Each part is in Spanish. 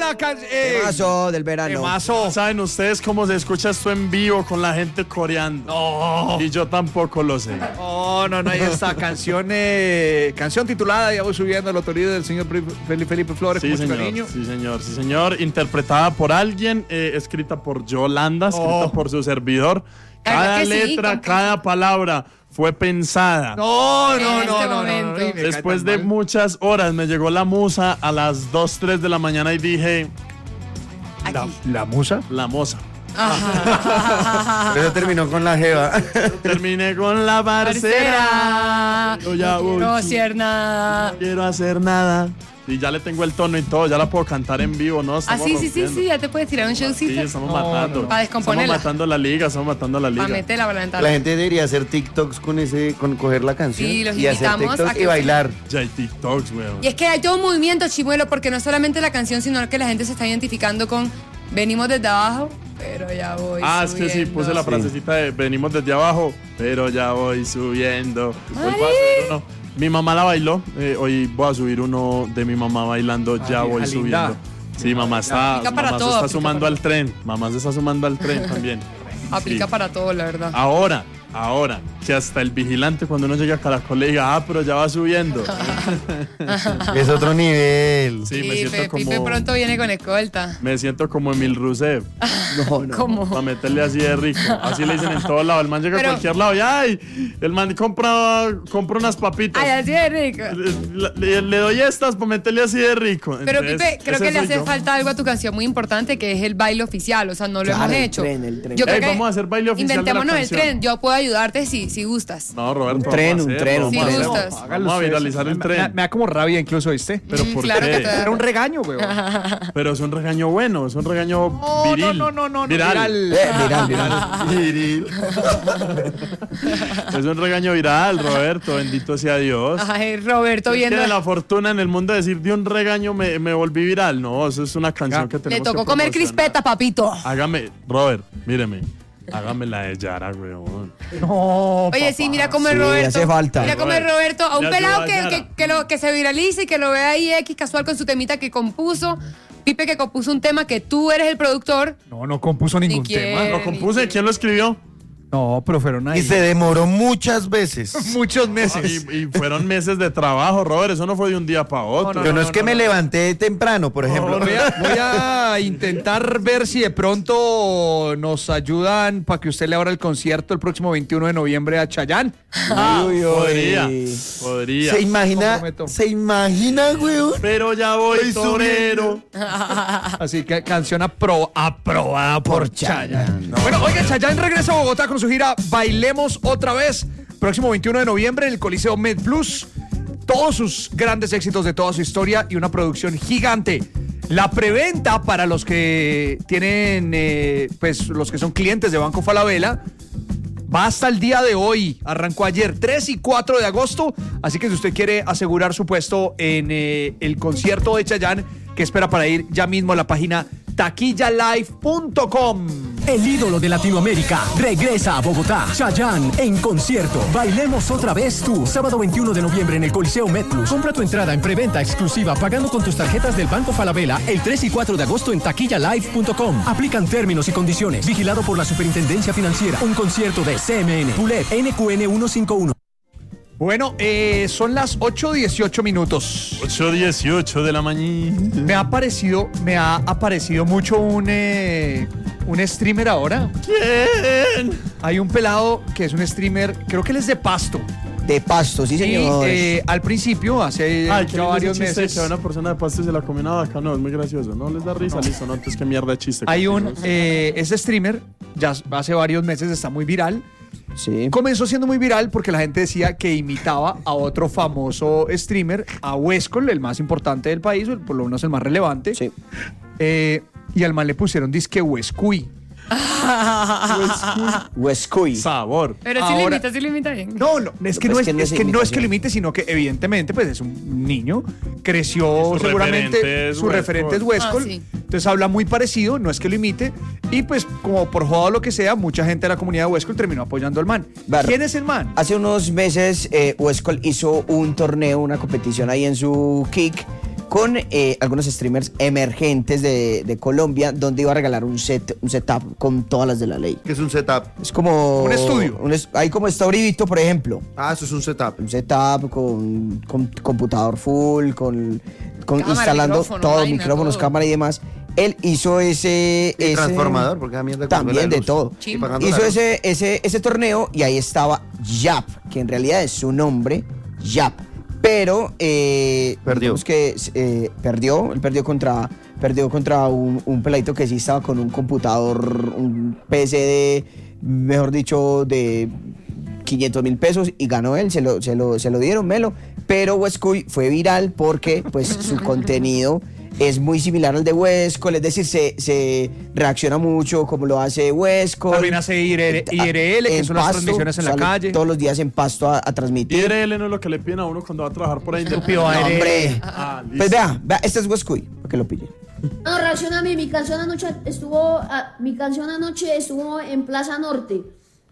Temazo del verano. Temazo. ¿Saben ustedes cómo se escucha esto en vivo con la gente coreando? No. Y yo tampoco lo sé. No, ahí está. Canción titulada, ya voy subiendo, la autoría del señor Felipe Flores, Sí, con mucho señor, cariño. sí, señor. Interpretada por alguien, escrita por Yolanda, escrita por su servidor. Cada letra, cada palabra fue pensada. No. Después de muchas horas me llegó la musa a las 2, 3 de la mañana y dije... ¿La musa? La moza. Pero terminó con la jeva. Terminé con la parcera. Yo ya no quiero hacer nada. No quiero hacer nada. Y ya le tengo el tono y todo, ya la puedo cantar en vivo, ¿no? Sí, ya te puedes tirar un showcito. Sí, estamos matando. Para descomponerla. Estamos matando la liga. Para meterla, para levantarla. La gente debería hacer TikToks con coger la canción Sí, los y hacer invitamos TikToks a que y bailar. Ya hay TikToks, weón. Y es que hay todo un movimiento, Chimuelo, porque no solamente la canción, sino que la gente se está identificando con venimos desde abajo, pero ya voy subiendo. Es que sí, puse la frasecita de venimos desde abajo, pero ya voy subiendo. Hoy voy a subir uno. Mi mamá la bailó, hoy voy a subir uno de mi mamá bailando, ya voy subiendo. Sí, mamá se está sumando al tren. Mamá se está sumando al tren también. Aplica para todo, la verdad. Ahora, que hasta el vigilante cuando uno llega a Caracol le diga, pero ya va subiendo. Es otro nivel. Sí, me siento como... Pipe pronto viene con escolta. Me siento como Emil Rousseff. No. ¿Cómo? Para meterle así de rico. Así le dicen en todos lados. El man llega a cualquier lado y ¡ay! El man compra unas papitas. Ay, así de rico. Le doy estas para meterle así de rico. Pero entonces, Pipe, creo que le hace falta algo a tu canción muy importante, que es el baile oficial. O sea, no lo hemos hecho. El tren. Yo creo que vamos a hacer baile oficial. Inventémonos de la el canción. tren. Yo puedo ayudarte si gustas. No, Roberto. Un tren. Si gustas. Vamos a viralizar el tren. Me da como rabia incluso, ¿viste? Pero ¿por claro qué? que te da. Era un regaño, weón. Pero es un regaño bueno, es un regaño viril. No. Viral. Viril. Es un regaño viral, Roberto, bendito sea Dios. Ay, Roberto, viendo. Tiene la fortuna en el mundo de decir de un regaño me volví viral. No, eso es una canción que tenemos Le tocó que comer promocionar. crispeta, papito. Hágame, Robert, míreme. Hágame la de Yara, weón. No, Oye, sí, mira cómo es Sí, Roberto. hace falta. Mira cómo es Roberto. A un Ya pelado ayuda a Yara. que se viralice y que lo vea ahí X casual con su temita que compuso. Pipe, que compuso un tema que tú eres el productor. No compuso ningún quiere. tema. Lo compuse, ¿quién lo escribió? No, pero fueron ahí. Y se demoró muchas veces. muchos meses. Y fueron meses de trabajo, Robert. Eso no fue de un día para otro. Pero no es que me levanté temprano, por ejemplo. Voy a intentar ver si de pronto nos ayudan para que usted le abra el concierto el próximo 21 de noviembre a Chayanne. Uy. Podría. Comprometo. ¿Se imagina, weón? Pero ya voy torero. Así que canción aprobada por Chayanne. Bueno, oiga, Chayanne regresa a Bogotá con su gira Bailemos Otra Vez. Próximo 21 de noviembre en el Coliseo MedPlus. Todos sus grandes éxitos de toda su historia y una producción gigante. La preventa para los que tienen, los que son clientes de Banco Falabella, va hasta el día de hoy. Arrancó ayer, 3 y 4 de agosto. Así que si usted quiere asegurar su puesto en el concierto de Chayanne, que espera para ir ya mismo a la página taquillalive.com. El ídolo de Latinoamérica regresa a Bogotá. Chayanne en concierto. Bailemos Otra Vez tú. Sábado 21 de noviembre en el Coliseo MedPlus. Compra tu entrada en preventa exclusiva pagando con tus tarjetas del Banco Falabella el 3 y 4 de agosto en taquillalive.com. Aplican términos y condiciones. Vigilado por la Superintendencia Financiera. Un concierto de CMN. PULEP NQN 151. Bueno, son las 8:18 minutos. 8:18 de la mañana. Me ha aparecido mucho un streamer ahora. ¿Quién? Hay un pelado que es un streamer, creo que él es de Pasto. De Pasto, sí, señor. Y al principio, hace ya varios meses. Que una persona de Pasto se la comió una vaca. No, es muy gracioso. No les da risa, listo. No, entonces qué mierda de chiste. Hay ese streamer, ya hace varios meses está muy viral. Sí. Comenzó siendo muy viral porque la gente decía que imitaba a otro famoso streamer, a Huescol, el más importante del país, o por lo menos el más relevante. Sí. Y al man le pusieron disque Huescuy. Huescuy. Sabor. Pero si lo imita bien. No, es que Pues no es que lo imite, sino que evidentemente pues es un niño, creció Su seguramente, referente es su referente es Huescol, Sí. entonces habla muy parecido, no es que lo imite, y pues como por joda o lo que sea, mucha gente de la comunidad de Huescol terminó apoyando al man. Claro. ¿Quién es el man? Hace unos meses Huescol hizo un torneo, una competición ahí en su Kick con algunos streamers emergentes de Colombia, donde iba a regalar un setup con todas las de la ley. ¿Qué es un setup? Es como... Un estudio. Hay como está Uribito, por ejemplo. Ah, eso es un setup. Un setup con computador full, con Cámara, instalando micrófono, todo, vaina, micrófonos, todo. cámara y demás. Él hizo ese transformador, porque a mierda también de luz. todo. Y pagando Hizo la luz. ese torneo y ahí estaba Yap, que en realidad es su nombre, Yap. Pero Perdió. digamos que él perdió contra un peladito que sí estaba con un computador, un PC de, mejor dicho, de 500,000 pesos y ganó él, se lo dieron, Melo. Pero Westcoy fue viral porque pues su contenido es muy similar al de Westcol, es decir, se reacciona mucho como lo hace Westcol. También hace IRL, que En son las Pasto, transmisiones en la sale calle. todos los días en Pasto a transmitir. IRL no es lo que le piden a uno cuando va a trabajar por ahí. Estúpido, No, ARL. hombre. Ah, listo. Pues vea, este es Westcoy, para que lo pille. No, reacciona a mí. Mi canción anoche estuvo en Plaza Norte.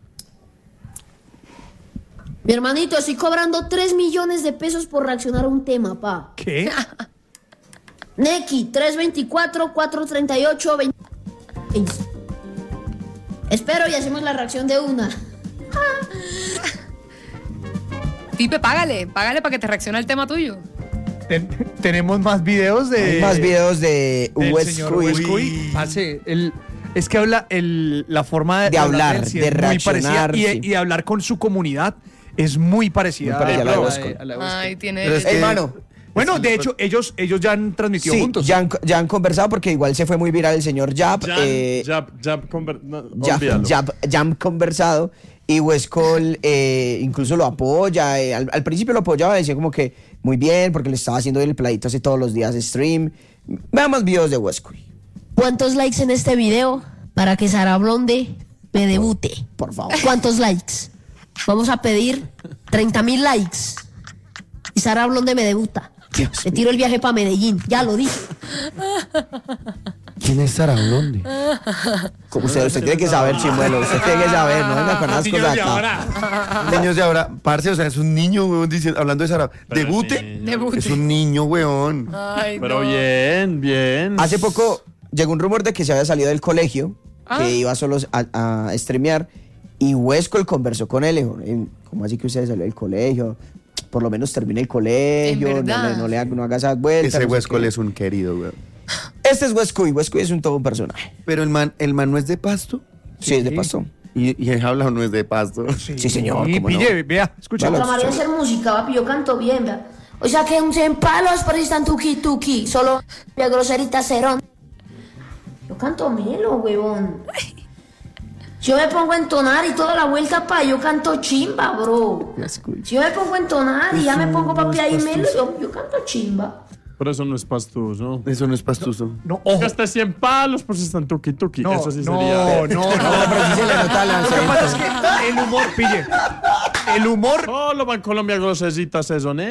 Mi hermanito, estoy cobrando 3 millones de pesos por reaccionar a un tema, pa. ¿Qué? Neki, 324, 438, 26. Espero y hacemos la reacción de una. Pipe, págale para que te reaccione al tema tuyo. Tenemos más videos de... Hay más videos de del señor Westcoy. Westcoy. Parce, es que habla la forma de hablar, él sí de es muy reaccionar, parecida sí. y hablar con su comunidad es muy parecida, Muy parecida a la de a Westcoy. a la de Westcoy. Ay, tiene... Pero es Ey, que- mano, Bueno, de hecho, ellos ya han transmitido sí, juntos. ya han conversado porque igual se fue muy viral el señor Yap. olvídalo. Ya han conversado y Westcol incluso lo apoya. Al principio lo apoyaba, decía como que muy bien porque le estaba haciendo el playito hace todos los días stream. Vean más videos de Westcol, ¿Cuántos likes en este video para que Sara Blonde me debute? por favor. ¿Cuántos likes? Vamos a pedir 30,000 likes. Y Sara Blonde me debuta. Dios Le tiro el viaje para Medellín. Ya lo dije. ¿Quién es Sara Blonde? Como usted tiene que saber, Chimuelo. Usted tiene que saber, no venga con las cosas acá. Niños de ahora, parce, o sea, es un niño, weón, hablando de Sara. Pero ¿Debute? niño. Debute. Es un niño, weón. Ay, Pero no. bien. Hace poco llegó un rumor de que se había salido del colegio, que iba solo a streamear, y Westcol conversó con él. Le dijo, ¿cómo así que usted salió del colegio? Por lo menos termine el colegio, En verdad. no haga esas vueltas. Ese no sé Westcol qué. es un querido, weón. Este es Westcoy. Westcoy es todo un personaje. Pero el man no es de Pasto. Sí, es de Pasto. Y el habla no es de Pasto. Sí, señor. Y cómo no. pille, vea, escucha. Vale. Otra manera de hacer música, papi. Yo canto bien, ¿verdad? O sea que un 100 palos por ahí están tuki. Solo la groserita cerón. Yo canto melo, huevón. Si yo me pongo a entonar y toda la vuelta pa, yo canto chimba, bro. Si yo me pongo a entonar y ya me pongo papi ahí melo, yo canto chimba. Pero eso no es pastuso. Eso no es pastuso. No, ojo. Gasta 100 palos por si están tuki. No, Eso sí no, sería. no. pero sí se le nota el Lo que pasa es que el humor, pille. El humor, Solo va en Colombia grosecitas eso, ¿no?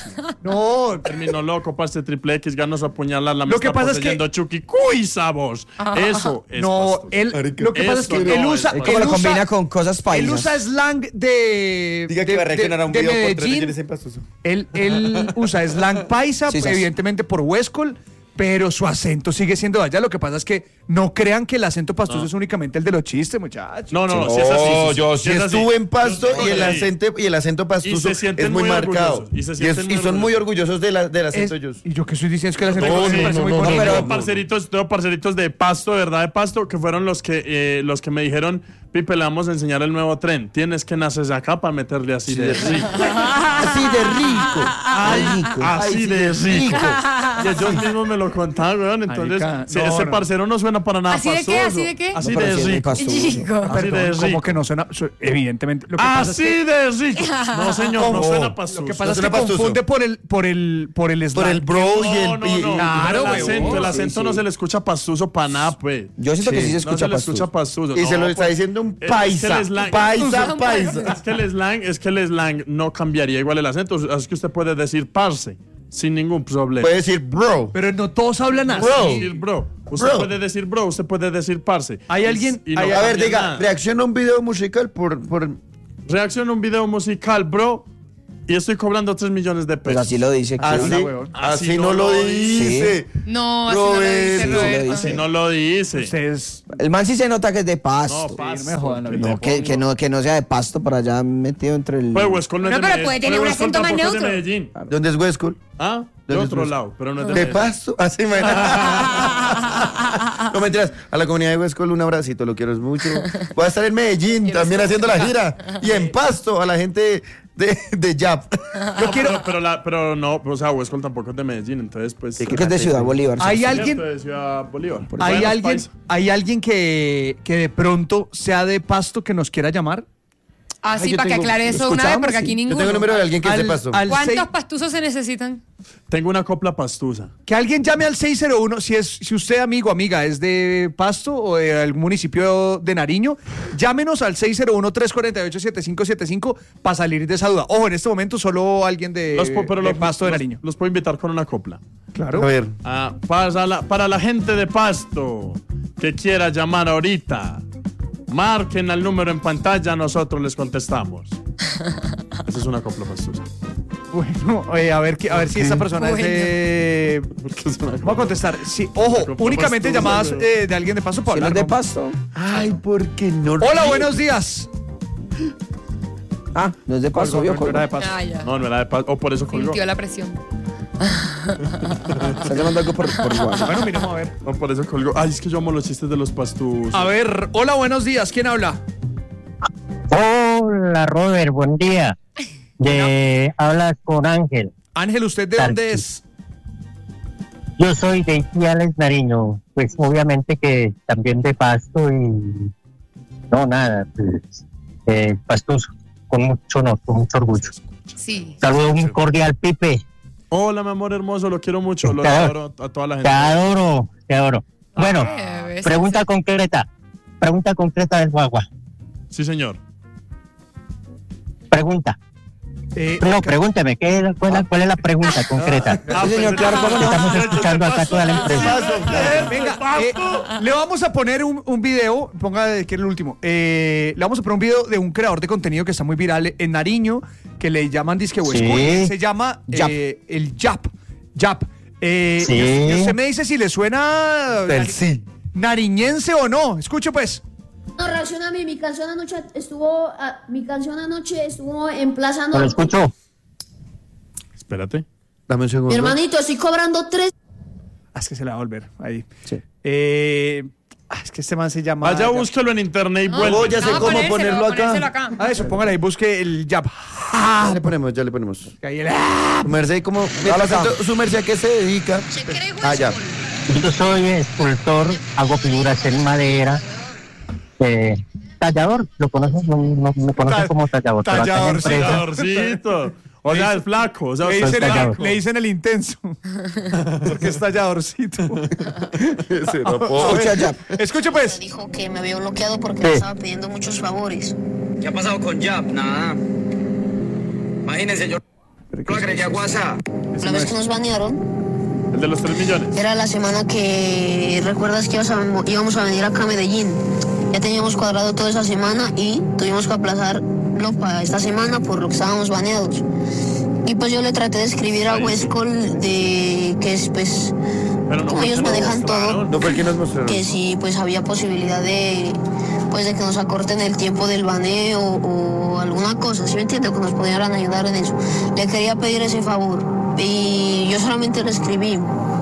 no. Terminó loco para este triple X, ganas a apuñalar la Lo que pasa es que- Chucky. ¡Cuy, sabos! Eso es No, pastuso. lo que pasa es Eso que no él es usa. pastuso. ¿Cómo lo él usa- combina con cosas Él paisas? usa slang de. Diga que va a reaccionar a un de video por 3 Medellín. millones en pastuso. Él usa slang paisa, Sí, sí. evidentemente por Westcol, pero su acento sigue siendo de allá. Lo que pasa es que no crean que el acento pastuso es únicamente el de los chistes, muchachos. No, si es así. Oh, yo sí si es así. estuve en Pasto Yo y el estoy ahí. acento pastuso Y se sienten es muy muy marcado. orgullosos, y se sienten muy y son muy orgullosos del Es- acento ellos. y yo que estoy diciendo es que el acento Tengo, pastuso sí, me parece muy no, bonito. pero- tengo parceritos de Pasto, de verdad de Pasto, que fueron los que me dijeron, Pipe, le vamos a enseñar el nuevo tren. Tienes que nacer acá para meterle así de rico. Así de rico. Así de rico. Y ellos mismos me lo contaban, weón. Entonces, Marica, si no, ese no. parcero no suena para nada ¿Así de qué? pastoso. ¿Así de qué? Así No, pero de sí es muy rico. pastuso. Chico. Así de Perdón, como rico. que no suena. Evidentemente. Lo que pasa es Así que, de rico. No, señor, no suena pastoso. lo que pasa No es que suena pastuso. confunde por el slang. Por el bro y el. No, Claro, el acento, huevón. el acento Sí, no sí. se le escucha pastuso para nada, pues. Yo siento que sí se No escucha se le escucha pastuso. pastuso. Y se No, lo está pues, diciendo un es paisa. que el slang- Paisa. Es que el slang no cambiaría igual el acento. Es que usted puede decir parce sin ningún problema. Puede decir bro. Pero no todos hablan así. Bro. Decir bro. Usted Bro. puede decir bro, usted puede decir parce. Hay alguien- Y no A ver, cambia diga, nada. reacciona a un video musical por Reacciona a un video musical, bro. y estoy cobrando 3 millones de pesos. Pues así lo dice. Así no lo dice. No, así no lo dice, Roberto. Roberto. Así no lo dice. Ustedes. El man sí se nota que es de Pasto. No, Pasto. me jodan, No, que no sea de Pasto por allá metido entre el... Pues Huescol no es No, de pero Medellín. puede tener un Huescol acento más tampoco es de neutro. Medellín. ¿Dónde es Huescol? Ah, de ¿Dónde otro es lado, pero no es de De Medellín. Pasto. Así me No mentiras. A la comunidad de Huescol un abracito, lo quiero mucho. Voy a estar en Medellín también haciendo la gira. Y en Pasto a la gente de Yap. No, pero no, o sea, Huescol tampoco es de Medellín, entonces pues... Creo que es de Ciudad Bolívar. Hay sí. alguien, De Ciudad Bolívar. hay alguien que de pronto sea de Pasto que nos quiera llamar. Ah, sí, yo para que tengo- aclare eso de una vez, porque aquí Yo ninguno. tengo el número de alguien que es de Al- Pasto. al ¿Cuántos seis- pastuzos se necesitan? Tengo una copla pastusa. Que alguien llame al 601 si usted, amigo o amiga, es de Pasto o de algún municipio de Nariño, llámenos al 601-348-7575 para salir de esa duda. Ojo, en este momento solo alguien de Pasto de Nariño. Los puedo invitar con una copla. Claro. A ver. Ah, para la gente de Pasto que quiera llamar ahorita, marquen al número en pantalla, nosotros les contestamos. Esa es una copla pastusa. Bueno, a ver si esta persona es de... Vamos a contestar. Sí, ojo, Copla únicamente pastusa, llamadas güey. de alguien de Pasto para Si no es hablar. de Pasto. Ay, ¿por qué no? Hola, buenos días. Ah, no es de Pasto, Colgó, obvio, no era de Pasto. Ah, ya. No era de Pasto. O por eso colgó. Sintió la presión. Está llamando algo por WhatsApp. Bueno, miremos a ver. No, por eso colgó. Ay, es que yo amo los chistes de los pastus. A ver, hola, buenos días. ¿Quién habla? Hola, Robert, buen día. Hablas con Ángel. Ángel, ¿usted de dónde es? Yo soy de Ipiales, Nariño. Pues obviamente que también de Pasto y... No, nada, pues... pastoso, con mucho honor, con mucho orgullo. Sí. Saludo un cordial, Pipe. Hola, mi amor hermoso, lo quiero mucho. Lo Te adoro a toda la Te gente. adoro, te adoro. Bueno, Besos. pregunta concreta del Guagua. Sí, señor. Pregunta. No, pregúnteme, ¿cuál es la pregunta concreta? Sí, señor, claro, cómo no. Estamos escuchando acá toda la empresa. Venga, le vamos a poner un video, ponga que era el último. Le vamos a poner un video de un creador de contenido que está muy viral en Nariño, que le llaman disque Huesco. Sí. Se llama Yap. el Yap. Yap. Sí. Y usted me dice si le suena Del sí. nariñense o no. Escuche pues. No, reacciona a mí, mi canción anoche estuvo en Plaza ¿No lo Norte. escucho? Espérate. Dame un segundo. Mi hermanito, estoy cobrando 3. Es que se le va a volver ahí. Sí. Es que este man se llama... Vaya, búsquelo en internet y No, vuelve. ya sé no, cómo ponérselo ponerlo acá. Ah, eso, póngale ahí, busque el Yap. Ya le ponemos. Ahí el... Su merced, ¿cómo? Su merced, ¿a qué se dedica? Ah, ya. Yo soy escultor, hago figuras en madera. Tallador, ¿lo conoces? No, me conocen como tallador. pero acá en la empresa- Talladorcito. O sea, el flaco. O sea, Le Soy dicen, tallador. le dicen el intenso. Porque es talladorcito. Escucha ya. Escuche pues. Dijo que me había bloqueado porque Sí. me estaba pidiendo muchos favores. ¿Qué ha pasado con Yap? Nada. Imagínense, yo lo agregué a WhatsApp. La vez que nos banearon el de los 3 millones. era la semana que recuerdas que íbamos a venir acá a Medellín. Ya teníamos cuadrado toda esa semana y tuvimos que aplazarlo para esta semana por lo que estábamos baneados. Y pues yo le traté de escribir a Westcall de que es pues Pero no como fue ellos que lo manejan todo, mostraron. No fue el que nos mostraron. que si pues había posibilidad de pues de que nos acorten el tiempo del baneo o alguna cosa, ¿sí me entiendes? Que nos pudieran ayudar en eso. Le quería pedir ese favor y yo solamente le escribí.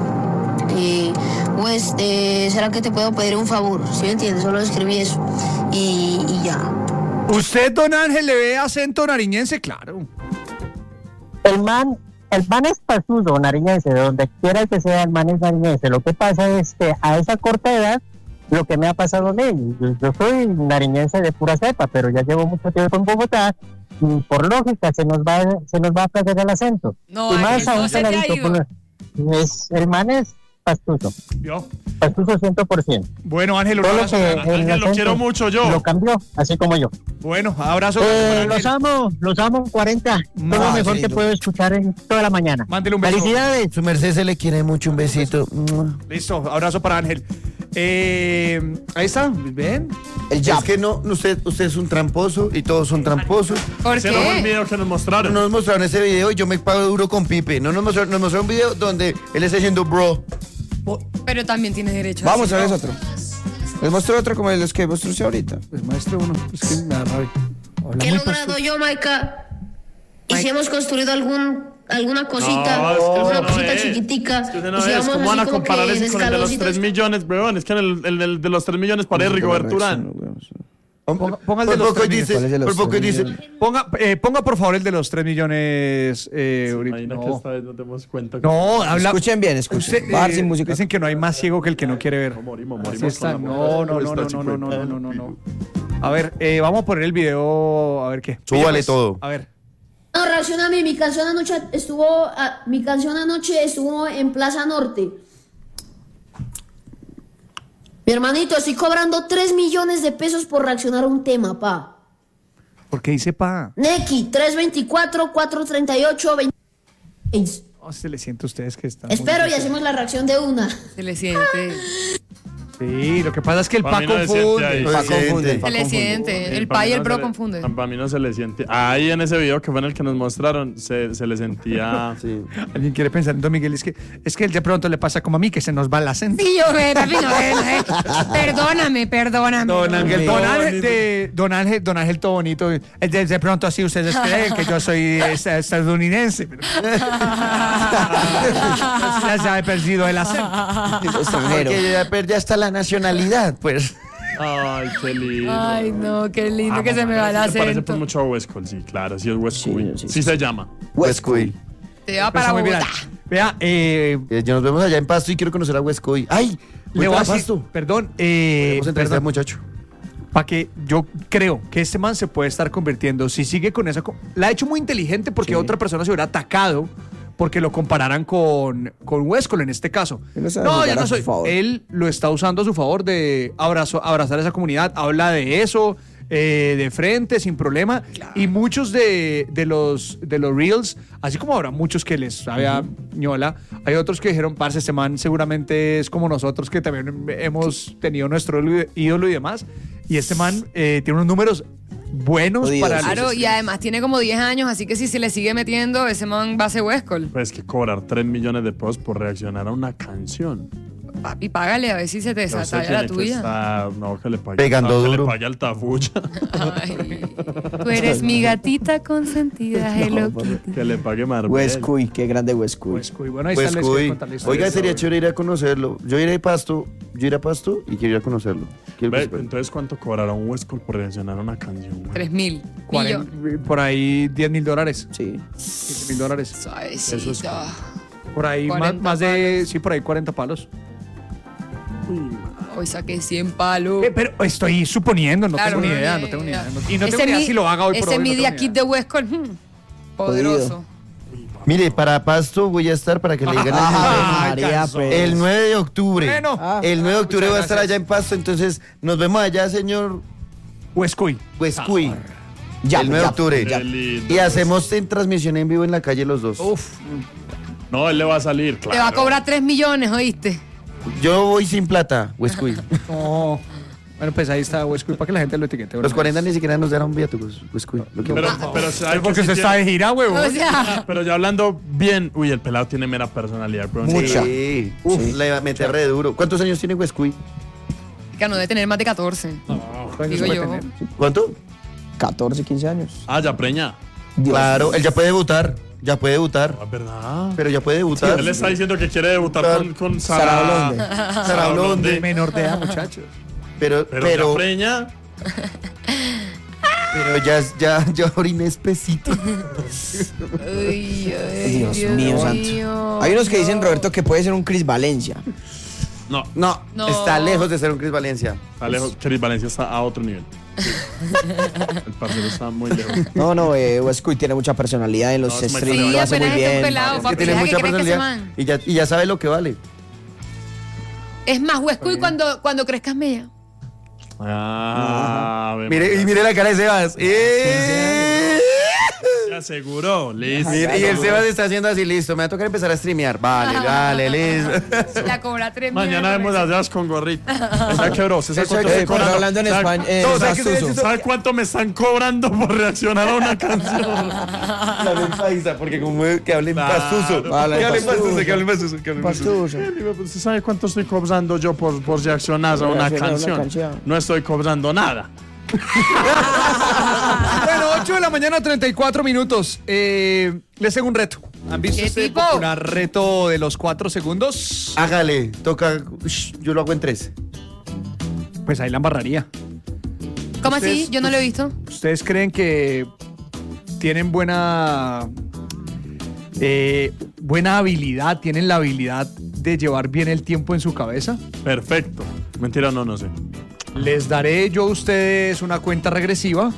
Pues, ¿será que te puedo pedir un favor? ¿Sí me entiendes? Solo escribí eso y ya. ¿Usted, don Ángel, le ve acento nariñense? Claro. El man es pasudo, nariñense, de donde quiera que sea, el man es nariñense. Lo que pasa es que a esa corta edad, lo que me ha pasado a mí, yo soy nariñense de pura cepa, pero ya llevo mucho tiempo en Bogotá, y por lógica se nos va a perder el acento. No, y más Ángel, a no un se te ha peladito, ido. el man es pastuso, ¿Vio? pastuso 100%. Bueno, Ángel, un Solo abrazo. que el Ángel, lo acento quiero mucho yo. Lo cambió, así como yo. Bueno, abrazo. Los amo, 40. Es lo No, mejor sí, que no. puedo escuchar en toda la mañana. Mándele un beso. Felicidades. Su merced se le quiere mucho, un besito. Listo, abrazo para Ángel. Ahí está, ¿ven? El jab. Es que no, usted es un tramposo y todos son tramposos. ¿Por Ese no fue el qué? video que nos mostraron. No nos mostraron ese video y yo me pago duro con Pipe. No nos mostraron un video donde él está diciendo bro. Pero también tienes derecho Vamos a ver decirlo. otro. Les muestro otro como los que mostré usted ahorita. Pues muestre uno, es que me da rabia. Habla ¿Qué he muy logrado pasto. yo, Maika? Y si hemos construido alguna cosita, No, es que alguna eso no cosita es. chiquitica. Es que usted no y si es. vamos ¿Cómo van a así como comparar que ese en con el de los escaloncitos? 3 millones, weón? Es que el de los 3 millones parece Rigoberto Urán. Ponga el de los 3 millones. ¿Cuál es de los Por poco 3 dice. millones? Ponga por favor el de los 3 millones. Imagina que No. esta vez no te damos cuenta. No, habla. Escuchen bien, escuchen. Usted, Va a dar sin música. Dicen que no hay más ciego que el que no quiere ver. Morimos Así está. con la No. A ver, vamos a poner el video. A ver qué. Súbale Oye, pues, todo. A ver. No, reacciona a mí. Mi canción anoche estuvo en Plaza Norte. Mi hermanito, estoy cobrando 3 millones de pesos por reaccionar a un tema, pa. ¿Por qué dice pa? Neki, 324, 438, 26. No, se le siente a ustedes que están. Espero y hacemos la reacción de una. Se le siente. Sí, lo que pasa es que el Para pa mí no se siente confunde. ahí. Pa confunde, Se pa le confunde. siente. El Para pa y mí el no bro se le- confunden. Para mí no se le siente. Ahí en ese video que fue en el que nos mostraron, se le sentía. Sí. Alguien quiere pensar en Don Miguel. Es que él de pronto le pasa como a mí, que se nos va el acento. Sí, yo, papi, no, perdóname. Don Ángel todo bonito. De pronto así ustedes creen que yo soy estadounidense. Pero ya se ha perdido el acento. Extranjero. Porque ya perdí hasta la nacionalidad, pues. Ay, qué lindo. Ay, no, qué lindo que se me va el Se parece acento. por mucho a Westcol, sí, claro, sí es Westcol. Sí, Sí, se llama. Westcoy. Te va para Empezó muy Bogotá. viral. Vea, Ya nos vemos allá en Pasto y quiero conocer a Westcoy. ¡Ay! le voy a decir, Pasto. perdón, Vamos a entrevistar al muchacho. para que yo creo que este man se puede estar convirtiendo, si sigue con esa... La ha hecho muy inteligente porque otra persona se hubiera atacado porque lo compararan con Westcol en este caso. Él lo sabe No, jugar ya a no su soy. favor. Él lo está usando a su favor de abrazar a esa comunidad. Habla de eso de frente, sin problema. Y muchos de los Reels, así como habrá muchos que les había ñola, hay otros que dijeron, parce, este man seguramente es como nosotros que también hemos tenido nuestro ídolo y demás. Y este man tiene unos números buenos Jodidos. para Claro, y además tiene como 10 años, así que si se le sigue metiendo, ese man va a ser Westcol. Pues que cobrar 3 millones de pesos por reaccionar a una canción. Papi, págale a ver si se te Pero usted desatalla la tiene que tuya. estar- no, que le pague. Pegando que duro. le pague Altafulla. Ay, tú eres mi gatita consentida, Hello Kitty. Que le pague Marbella. Westcuy, qué grande Westcuy. Westcuy. Bueno, ahí está, les quiero Westcoy. contar la historia. Oiga, sería chévere ir a conocerlo. Yo iré a Pasto y quiero ir a conocerlo. Quiero Ve, que- entonces, ¿cuánto cobrará un Westcol por reaccionar a una canción? 3.000. 40, por ahí $10,000. Sí. $15,000. Suavecito. Eso es- Por ahí 40 más de, sí, por ahí 40 palos. Hoy saqué 100 palos. Pero estoy suponiendo, no Claro, tengo ni no, idea, ni no tengo ni idea. idea. Y no tengo ni idea si lo haga hoy por hoy. Ese no tengo media ni kit idea. de Westcol, poderoso. Mire, para Pasto voy a estar para que le digan el Ah, nombre. María, alcanzó. pues. El 9 de octubre. Bueno. El 9 de octubre muchas voy a estar gracias. allá en Pasto, entonces nos vemos allá, señor Westcuy. Westcuy. Ya, el 9 de ya, octubre. Qué lindo. Y hacemos en transmisión en vivo en la calle los dos. Uf. No, él le va a salir, claro. Te va a cobrar 3 millones, ¿oíste? Yo voy sin plata, Westcuy. No. Bueno, pues ahí está Westcuy para que la gente lo etiquete. Los 40 ni siquiera nos darán viáticos, Westcuy. Lo que Pero, vamos. pero, ¿sabe Porque que sí usted está de tiene- gira, huevo. O sea, Pero ya hablando bien, uy, el pelado tiene mera personalidad, bro. Mucha. Sí. Uf, le va a meter re duro. ¿Cuántos años tiene Westcuy? que no debe tener más de 14. Digo yo. ¿Cuánto? 14, 15 años. Ah, ya preña. Dios. Claro, él ya puede debutar. Ya puede debutar. Ah, ¿verdad? Pero ya puede debutar. Él está diciendo que quiere debutar Claro. con Sara Sara. Blonde. Sara Blonde. Menor de edad, muchachos. Pero Pero ya preña. ya oriné espesito. Uy, ay, Dios mío, santo. Hay unos que dicen, Roberto, que puede ser un Chris Valencia. No, No, No. está lejos de ser un Chris Valencia. está lejos. Chris Valencia está a otro nivel. El parcero está muy lejos. No, Westcuy tiene mucha personalidad en los No, es muy streams, pelado. lo Sí, hace muy apenas está un bien. pelado, Es que papi, tiene deja mucha que crezca ese personalidad man. y ya sabe lo que vale. Es más, Westcuy cuando crezcas mella. Ah, Mire la cara de Sebas. Se aseguró, listo. Mira, y el Sebas está haciendo así, listo. Me va a tocar empezar a streamear. Vale, listo. La cobra 3 Mañana vemos las dedas con gorrita. ¿Sabe qué, bro? ¿Sabe cuánto estoy cobrando? hablando en español. ¿Sabe cuánto me están cobrando por reaccionar a una canción? Que hablen paisa, porque como que hablen pastuso. Que hablen pastuso. ¿Usted sabe cuánto estoy cobrando yo por reaccionar a una canción? No estoy cobrando nada. Bueno, 8 de la mañana, 34 minutos. Les tengo un reto. ¿Han visto ¿Qué este tipo? popular reto de los 4 segundos? Hágale, toca. Yo lo hago en 3. Pues ahí la embarraría. ¿Cómo así? Ustedes- Yo no lo he visto. ¿Ustedes creen que tienen buena habilidad, tienen la habilidad de llevar bien el tiempo en su cabeza? Perfecto. Mentira, no sé. Les daré yo a ustedes una cuenta regresiva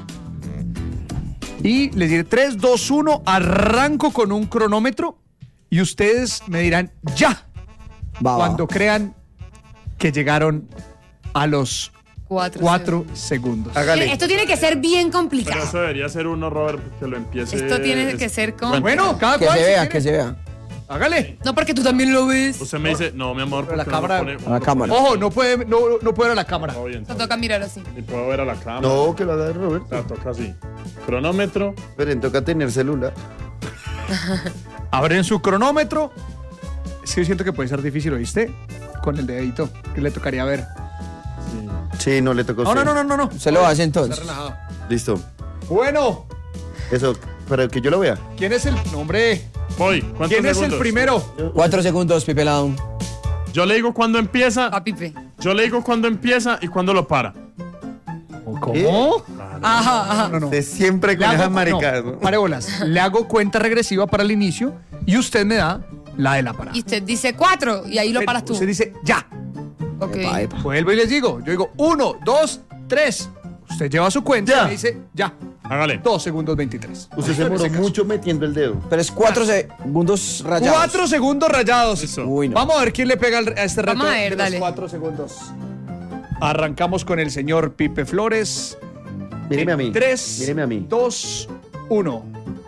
y les diré 3, 2, 1, arranco con un cronómetro y ustedes me dirán ya cuando crean que llegaron a los 4 segundos. Hágale. Esto tiene que ser bien Pero complicado. eso debería ser uno, Robert, que lo empiece. Esto tiene que ser con... Bueno, cada Que cual. se si vea, quiere. que se vea. Hágale. No, porque tú también lo ves. Usted me dice, no, mi amor, Pero la ¿por qué no cámara- lo pone- A la cámara. Ojo, no puede ver a la cámara. Todo bien, Te toca mirar así. y puedo ver a la cámara. No, que lo haga O Roberto. sea, toca así. Cronómetro. Pero toca tener celular. Abren su cronómetro. Es que yo siento que puede ser difícil, ¿oíste? Con el dedito, que le tocaría ver. Sí, no le tocó. No. Se lo hace Está entonces. relajado. Listo. Bueno, Eso, para que yo lo vea. ¿quién es el nombre? Voy. ¿Cuántos ¿Quién es el segundos? primero? 4 segundos, Pipe Down. Yo le digo cuándo empieza. Papipe. Yo le digo cuándo empieza y cuándo lo para. ¿Cómo? Ajá. No. Usted siempre con esas maricadas. ¿no? Pare bolas. Le hago cuenta regresiva para el inicio y usted me da la de la parada. Y usted dice 4 y ahí lo paras tú. Usted dice ya. Ok. Epa, epa. Vuelvo y les digo. Yo digo 1, 2, 3. Usted lleva su cuenta Ya. y me dice ya. Hágale. 2 segundos 23. Usted se demoró mucho metiendo el dedo. Pero es 4 segundos rayados. 4 segundos rayados. Eso. Uy, no. Vamos a ver quién le pega a este reto Vamos a ver, de los dale. 4 segundos. Arrancamos con el señor Pipe Flores. Míreme a mí. 3, Míreme a mí. 2, 1.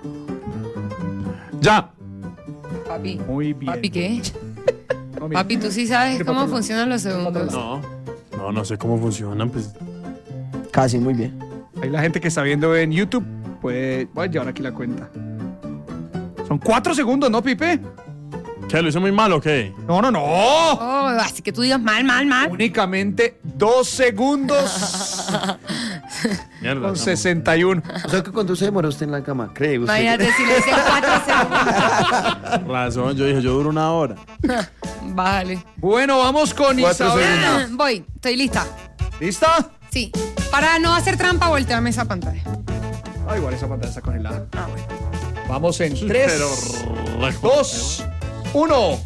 Ya. Papi. Muy bien. ¿Papi qué? No, mira. Papi, tú sí sabes Mire, cómo papi, no. funcionan los segundos. No sé cómo funcionan. Pues. Casi, muy bien. Ahí la gente que está viendo en YouTube puede... Voy a llevar aquí la cuenta. Son 4 segundos, ¿no, Pipe? ¿Qué? ¿Lo hice muy mal o qué? No. Oh, así que tú digas mal. Únicamente 2 segundos Mierda. con estamos- 61. O sea que cuando se demoró usted en la cama, ¿cree usted? Imagínate si le dicen 4 segundos. Razón, yo dije, yo duro una hora. Vale. Bueno, vamos con 4 Isabela. Voy, estoy lista. ¿Lista? Sí. Para no hacer trampa, volteame esa pantalla. Ah, igual esa pantalla está congelada. Ah, bueno. Vamos en 3, Pero. 2, 1.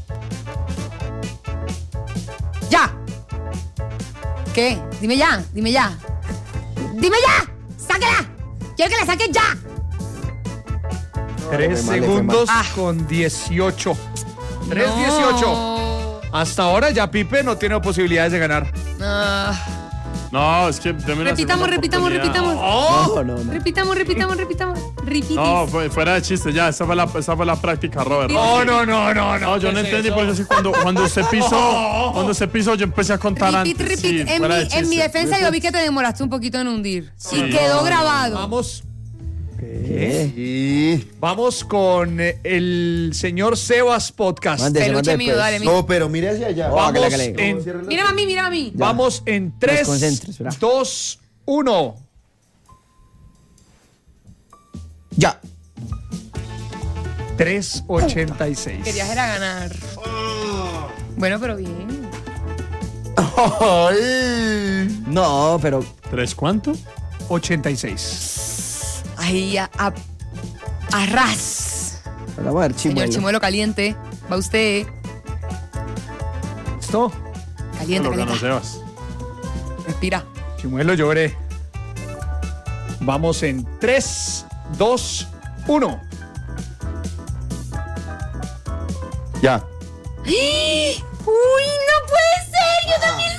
¡Ya! ¿Qué? Dime ya. ¡Dime ya! ¡Sáquela! ¡Quiero que la saques ya! 3 le fue mal. segundos Ah. con 18. 3, No. 18. Hasta ahora ya Pipe no tiene posibilidades de ganar. Ah, No, es que. deme una repitamos. segunda oportunidad. ¡Oh! No. Repitamos. Repitis. No, fuera de chiste, ya. Esa fue la práctica, Robert. No. No, yo no entendí porque así cuando se pisó, yo empecé a contar Repeat. antes. Sí, En fuera de mi chiste. defensa yo vi que te demoraste un poquito en hundir. Sí. Y quedó grabado. Vamos. Sí. Vamos con el señor Sebas Podcast. Mande. Peluche mío, dale. No, pero mire hacia allá. Oh, hágale, Vamos hágale. en, Mírame a mí. vamos en 3, concentre, espera. 2, 1. Ya. 3.86. Querías era ganar. Bueno, pero bien. Ay. No, pero. ¿Tres cuánto? 86. Ahí, a ras. Vamos a ver, Señor Chimuelo. Chimuelo caliente. Va usted. ¿Listo? Caliente, Lo ganó caliente. Sebas. Respira. Chimuelo, lloré. Vamos en 3, 2, 1. Ya. ¡Uy, no puede ser! ¡Yo también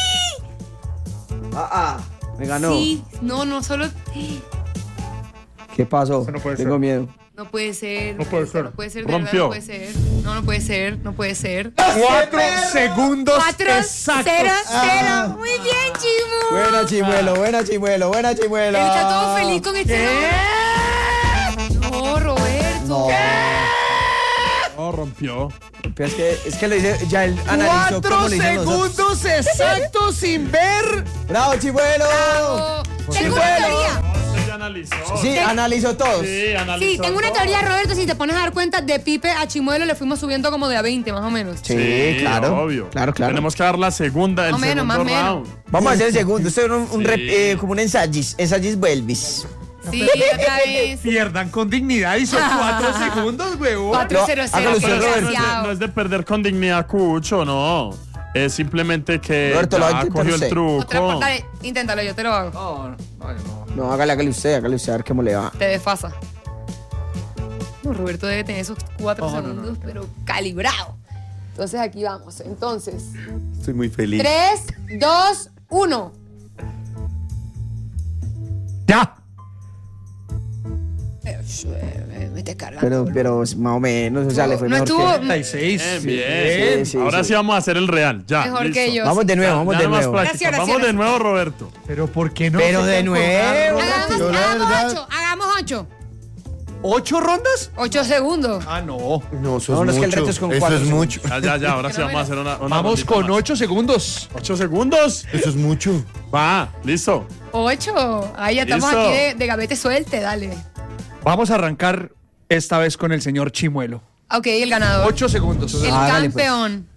lo vi! Me ganó. Sí, no, solo. ¿Qué pasó? Eso no puede Tengo ser. miedo. No puede ser. No puede ser. No puede ser, de verdad, Rompió. no puede ser. No puede ser, no puede ser. 4 segundos 4, 0, exactos. 0. Muy bien, Chimu. Buena Chimuelo, buena Chimuelo, buena Chimuelo. Él está todo feliz con este nombre. No, Roberto. No, rompió. Pero es que le dice, ya él analizó 4 cómo le dicen nosotros. segundos exactos sin ver. ¡Bravo, Chimuelo! Bravo. Tengo una teoría. Usted ya analizó. Sí, analizó todos. Sí, analizó. Sí, tengo una todo. teoría, Roberto. Si te pones a dar cuenta, de Pipe a Chimuelo le fuimos subiendo como de a 20, más o menos. Sí, claro. Obvio. Claro. Tenemos que dar la segunda, el Más o menos, segundo más o menos. round. Vamos a hacer el segundo. Esto es Sí. como un ensayis vuelvis. Sí, otra vez. Pierdan con dignidad y son 4 segundos, huevón. 4, 0, 0. hágalo usted, Roberto. No es de perder con dignidad, Cucho, no. Es simplemente que Roberto, lo va a ya intentar cogió el usted. truco. Dale, inténtalo, yo te lo hago. No. No, hágale usted, a ver cómo le va. Te desfasa. No, Roberto debe tener esos 4 No, no, segundos, pero calibrado. Entonces aquí vamos. Entonces, Estoy muy feliz. 3, 2, 1. Ya. Me está cargando. Pero más o menos, o sea, le fue No mejor estuvo- que... 36. Bien. Sí, sí, Ahora sí. sí vamos a hacer el real. Ya. Mejor listo. que yo. Vamos de nuevo, vamos Ya de no más nuevo. práctica. Gracias, Vamos de gracias. nuevo, Roberto. Pero ¿por qué no? Pero se de quedan nuevo. colgados? Yo, la Hagamos verdad- 8, hagamos 8. 8 rondas. 8 segundos. Ah, no. No, eso No, no, es es que el mucho. reto es con Eso 4 es mucho. Ya. Ahora sí vamos a hacer una Vamos rondita con más. 8 segundos. 8 segundos. Eso es mucho. Va, listo. 8. Ahí ya estamos Listo. aquí de gavete suelte, dale. Vamos a arrancar esta vez con el señor Chimuelo. Ok, el ganador. 8 segundos. El Hágale, pues. campeón.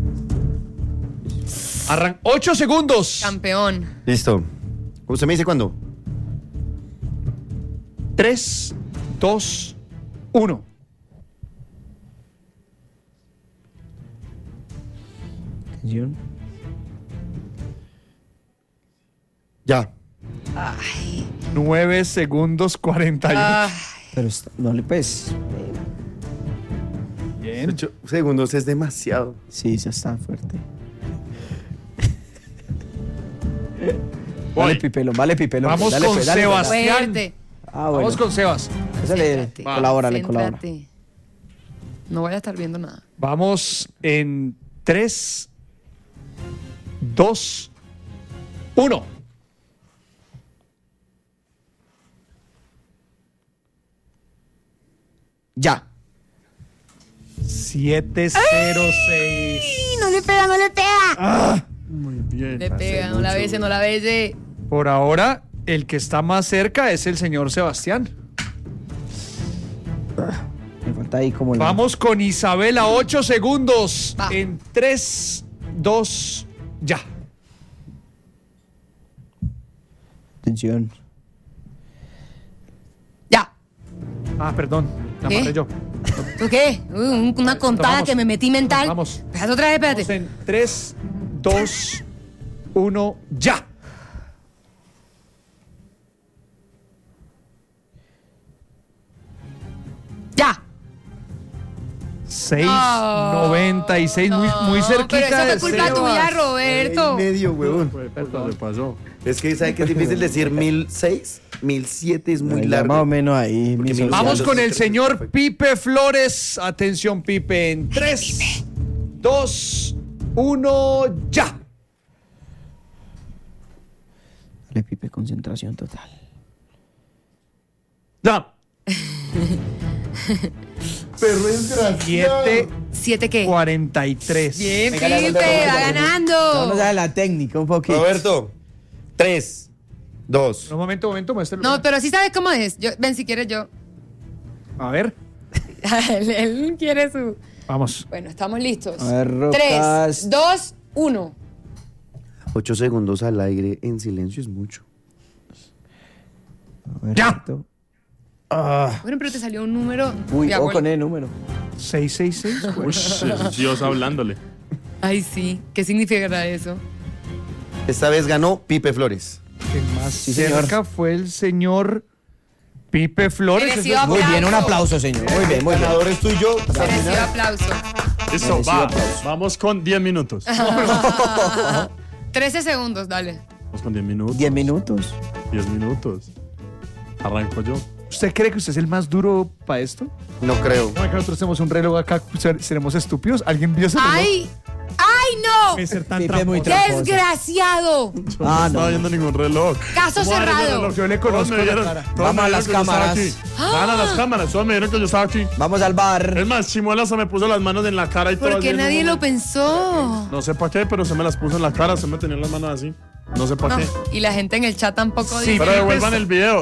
8 segundos. Campeón. Listo. ¿Usted me dice cuándo? 3, 2, 1. Atención. Ya. 9 segundos 48. Ah, Pero no le pues. Bien. 8 segundos es demasiado. Sí, ya está fuerte. Voy. Vale, Pipelo. Vamos dale, con pues, dale, pues. Sebastián. fuerte. Ah, bueno. Vamos con Sebas. Ese Céntrate. colabora. Céntrate. No vaya a estar viendo nada. Vamos en 3, 2, 1. Ya. 706. No le pega, no le pega. Muy bien. Le pega, no la bese, no la bese. Por ahora, el que está más cerca es el señor Sebastián. Me falta ahí como... Vamos con Isabela, 8 segundos. Va. En 3, 2, ya. Atención. Ya. Ah, perdón. La ¿Qué? maté yo. ¿Tú qué? Una contada Vamos. que me metí mental. Vamos. Espérate otra vez, Vamos espérate. en 3, 2, 1, ya. Ya. 6.96, muy cerquita. Pero eso de fue culpa Sebas. tuya, Roberto. Medio, huevón. Le pasó. Es que, ¿sabe qué es difícil decir? 1006, 1007 es muy Ya largo. más o menos ahí. Porque mis mil- Vamos Los con el tres, señor perfecto. Pipe Flores. Atención, Pipe. En 3, 2, 1, ya. Dale, Pipe, concentración total. Ya. Perro desgraciado. 7 qué. 7:43. Bien, Venga, Pipe, dale, va Vamos a ganando. dar la técnica un poquito. Roberto, 3, 2. Un momento, muéstralo. No, pero sí sabes cómo es. Ven, si quieres yo. A ver, él quiere su... vamos. Bueno, estamos listos. A ver, Rocas. 3, 2, 1. 8 segundos al aire en silencio es mucho. A ver, Ya. Roberto. Bueno, pero te salió un número. Uy, Mi o abuelo. con el número. 666. Uy, es Dios hablándole. Ay, sí. ¿Qué significará eso? Esta vez ganó Pipe Flores. El más Sí, señor. cerca fue el señor Pipe Flores. Merecido Eso es- Muy bien, un Aplauso. aplauso, señor. Muy bien, muy bien. Ganador es tuyo. Merecido aplauso. Listo, Merecido va. aplauso. Vamos con 10 minutos. 13 segundos, dale. Vamos con 10 minutos. 10 minutos. 10 minutos. Arranco yo. ¿Usted cree que usted es el más duro para esto? No creo. No, que nosotros tenemos un reloj acá, seremos estúpidos. ¿Alguien vio ese reloj? ¡Ay! ¡Ay, no! Puede ser tan Pipe muy tramposo. tramposo. ¡Desgraciado! Yo no estaba viendo ningún reloj. Caso ¿Cómo va a ver ese cerrado. reloj? Yo le conozco Todos me la vieron, cara. todos Vamos me a vieron las que yo estaba cámaras. aquí. Van a las cámaras, todos me vieron que yo estaba aquí. Vamos al bar. Es más, Chimuela se me puso las manos en la cara y todo. ¿Por qué nadie lo pensó? No sé para qué, pero se me las puso en la cara, se me tenían las manos así. No sé para No, qué. y la gente en el chat tampoco Sí, dice. Pero devuelvan el video.